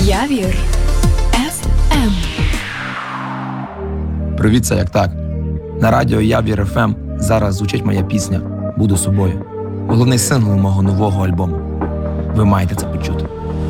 Явір FM. Привіт, це як так. На радіо Явір FM зараз звучить моя пісня «Буду собою». Головний сингл мого нового альбому. Ви маєте це почути.